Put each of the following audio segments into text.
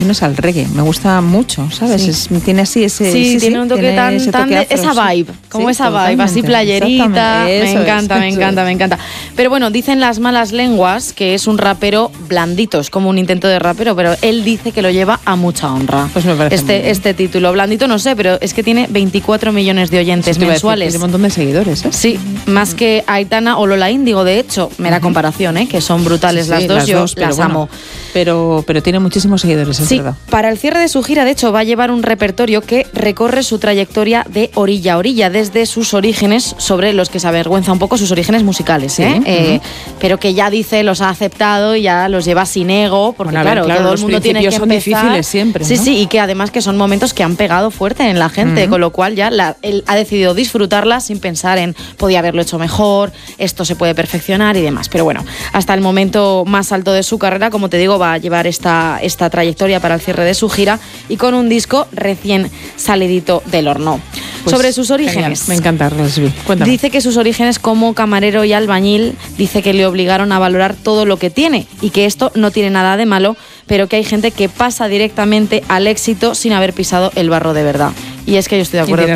al reggae, me gusta mucho, ¿sabes? Sí. Tiene así ese... Sí, tiene un toque tan de esa vibe, como esa vibe, así playerita. Me encanta. Pero bueno, dicen las malas lenguas que es un rapero blandito, es como un intento de rapero, pero él dice que lo lleva a mucha honra. Pues me parece este título. Blandito no sé, pero es que tiene 24 millones de oyentes mensuales. Tiene un montón de seguidores, ¿eh? Sí, más que Aitana o Lola Índigo, de hecho, mera comparación, que son brutales las dos, yo las amo. Pero tiene muchísimos seguidores, es verdad. Para el cierre de su gira, de hecho, va a llevar un repertorio que recorre su trayectoria de orilla a orilla, desde sus orígenes, sobre los que se avergüenza un poco sus orígenes musicales, pero que ya dice, los ha aceptado y ya los lleva sin ego, porque claro, todo el mundo tiene que empezar. Son difíciles siempre, ¿no? Sí, y que además que son momentos que han pegado fuerte en la gente, con lo cual ya él ha decidido disfrutarla sin pensar en podía haberlo hecho mejor, esto se puede perfeccionar y demás. Pero bueno, hasta el momento más alto de su carrera, como te digo, va a llevar esta trayectoria para el cierre de su gira y con un disco recién salidito del horno. Pues sobre sus orígenes. Genial. Me encanta, Lesbi. Cuéntame. Dice que sus orígenes como camarero y albañil, dice que le obligaron a valorar todo lo que tiene y que esto no tiene nada de malo, pero que hay gente que pasa directamente al éxito sin haber pisado el barro de verdad. Y es que yo estoy de acuerdo,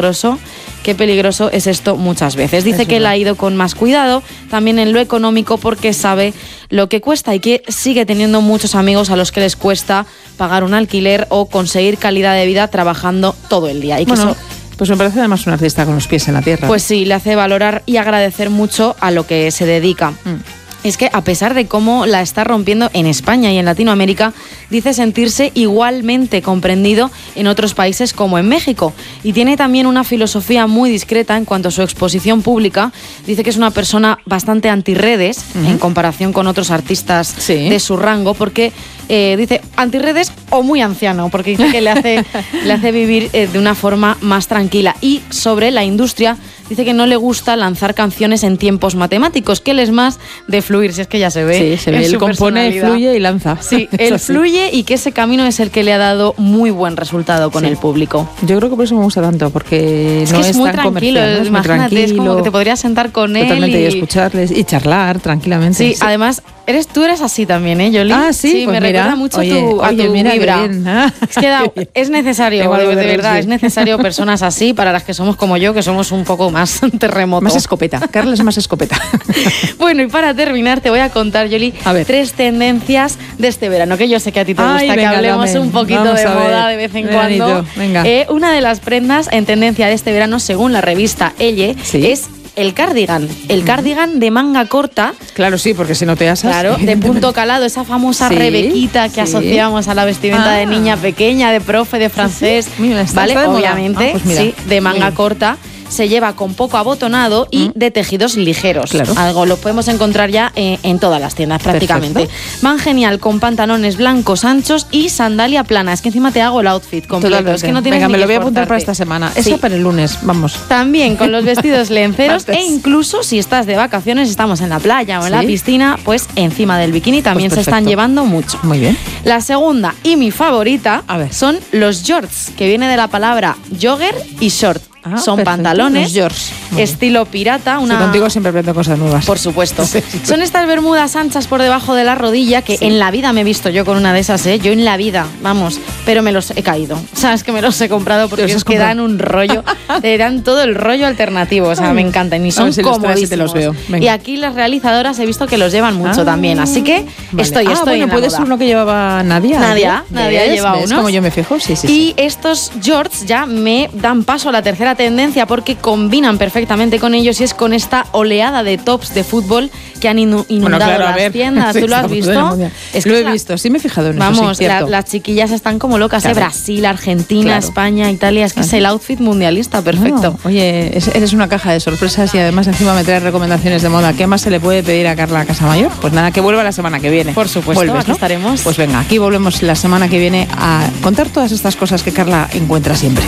qué peligroso es esto muchas veces. Dice que él ha ido con más cuidado, también en lo económico, porque sabe lo que cuesta y que sigue teniendo muchos amigos a los que les cuesta pagar un alquiler o conseguir calidad de vida trabajando todo el día. Y que pues me parece además un artista con los pies en la tierra. Pues sí, le hace valorar y agradecer mucho a lo que se dedica. Es que a pesar de cómo la está rompiendo en España y en Latinoamérica, dice sentirse igualmente comprendido en otros países como en México. Y tiene también una filosofía muy discreta en cuanto a su exposición pública. Dice que es una persona bastante antirredes en comparación con otros artistas de su rango, porque dice antirredes o muy anciano, porque dice que le hace vivir de una forma más tranquila. Y sobre la industria, dice que no le gusta lanzar canciones en tiempos matemáticos, que él es más de fluir, si es que ya se ve. Sí, se ve. Él compone, fluye y lanza. Sí, él fluye y que ese camino es el que le ha dado muy buen resultado con el público. Yo creo que por eso me gusta tanto, porque es no que es muy tan tranquilo, comercial, ¿no? Es muy imagínate, tranquilo. es como que te podrías sentar con totalmente, él y escucharles y charlar tranquilamente. Sí, además, tú eres así también, ¿eh, Yoli? Ah, sí, pues me recuerda mucho a tu mira, vibra. Es que es necesario, de verdad, es necesario personas así para las que somos como yo, que somos un poco más terremoto. Más escopeta, Carla es más escopeta. Bueno, y para terminar te voy a contar, Yoli, 3 tendencias de este verano, que yo sé que a ti te gusta que hablemos un poquito de moda de vez en cuando. Venga. Una de las prendas en tendencia de este verano, según la revista Elle, es el cardigan. El cardigan de manga corta. Claro, sí, porque si no te asas. Claro, de punto calado, esa famosa rebequita que asociamos a la vestimenta de niña pequeña, de profe, de francés. ¿Vale? Obviamente, de manga corta. Se lleva con poco abotonado y de tejidos ligeros. Claro. Algo lo podemos encontrar ya en todas las tiendas prácticamente. Perfecto. Van genial con pantalones blancos anchos y sandalia plana. Es que encima te hago el outfit completo. Totalmente. Es que no tienes Venga, ni me lo que voy a apuntar esforzarte. para esta semana. Eso para el lunes, vamos. También con los vestidos lenceros e incluso si estás de vacaciones, estamos en la playa o en la piscina, pues encima del bikini también se están llevando mucho. Muy bien. La segunda y mi favorita son los jorts, que viene de la palabra jogger y short. Son pantalones, estilo pirata. Contigo siempre aprendo cosas nuevas. Por supuesto. Son estas bermudas anchas por debajo de la rodilla que en la vida me he visto yo con una de esas, Yo en la vida, vamos, pero me los he caído. O sea, es que me los he comprado porque es que dan un rollo, te dan todo el rollo alternativo. O sea, me encantan y son comodísimos. Te los veo. Y aquí las realizadoras he visto que los llevan mucho también. Así que estoy en la puede ser uno que llevaba Nadia. Nadia lleva uno. Como yo me fijo, sí. Y estos jorts ya me dan paso a la tercera tendencia porque combinan perfectamente con ellos y es con esta oleada de tops de fútbol que han inundado las tiendas. ¿Tú lo has visto? Lo he visto, sí me he fijado en eso. Vamos, las chiquillas están como locas, Brasil, Argentina, España, Italia, es que es el outfit mundialista perfecto. Bueno, oye, eres una caja de sorpresas y además encima me traes recomendaciones de moda. ¿Qué más se le puede pedir a Carla Casamayor? Pues nada, que vuelva la semana que viene. Por supuesto, ¿vuelves, aquí estaremos. Pues venga, aquí volvemos la semana que viene a contar todas estas cosas que Carla encuentra siempre.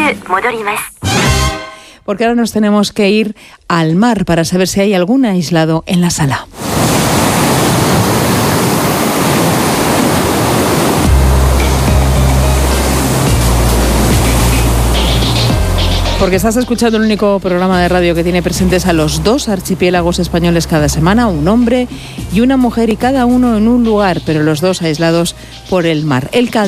Porque ahora nos tenemos que ir al mar para saber si hay algún aislado en la sala. Porque estás escuchando el único programa de radio que tiene presentes a los 2 archipiélagos españoles cada semana, un hombre y una mujer, y cada uno en un lugar, pero los 2 aislados por el mar. El